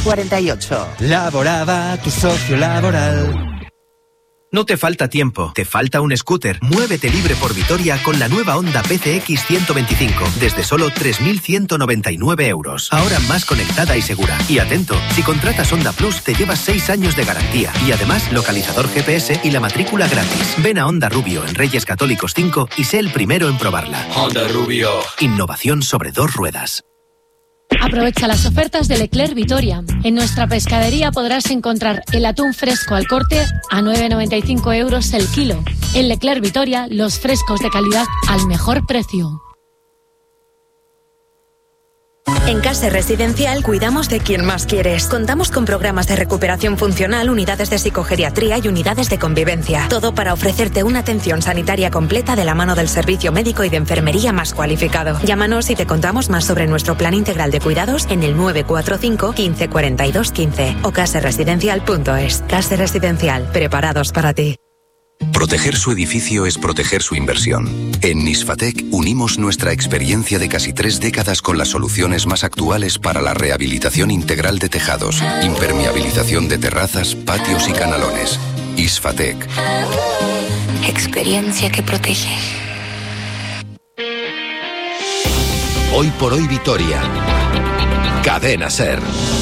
48. Laboraba tu socio laboral. No te falta tiempo, te falta un scooter. Muévete libre por Vitoria con la nueva Honda PCX 125 desde solo 3.199 euros. Ahora más conectada y segura. Y atento, si contratas Honda Plus te llevas 6 años de garantía y además localizador GPS y la matrícula gratis. Ven a Honda Rubio en Reyes Católicos 5 y sé el primero en probarla. Honda Rubio. Innovación sobre 2 ruedas. Aprovecha las ofertas de Leclerc Vitoria. En nuestra pescadería podrás encontrar el atún fresco al corte a 9,95 euros el kilo. En Leclerc Vitoria, los frescos de calidad al mejor precio. En Case Residencial cuidamos de quien más quieres. Contamos con programas de recuperación funcional, unidades de psicogeriatría y unidades de convivencia. Todo para ofrecerte una atención sanitaria completa de la mano del servicio médico y de enfermería más cualificado. Llámanos y te contamos más sobre nuestro plan integral de cuidados en el 945 15 42 15 o caseresidencial.es. Case Residencial, preparados para ti. Proteger su edificio es proteger su inversión. En Nisfatec unimos nuestra experiencia de casi 3 décadas con las soluciones más actuales para la rehabilitación integral de tejados, impermeabilización de terrazas, patios y canalones. Isfatec. Experiencia que protege. Hoy por hoy Vitoria. Cadena SER.